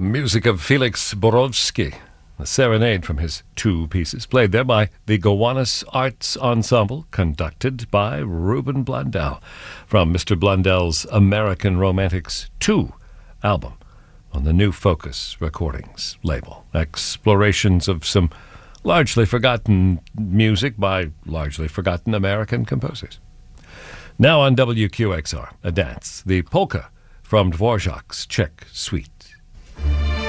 Music of Felix Borowski, a serenade from his two pieces, played there by the Gowanus Arts Ensemble, conducted by Ruben Blundell, from Mr. Blundell's American Romantics 2 album on the New Focus Recordings label. Explorations of some largely forgotten music by largely forgotten American composers. Now on WQXR, a dance, the polka from Dvorak's Czech Suite.